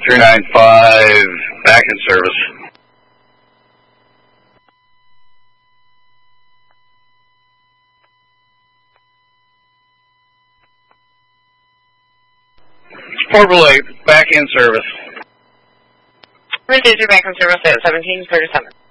395, back in service. Portable 8, back in service. Reducer back in service at 1737.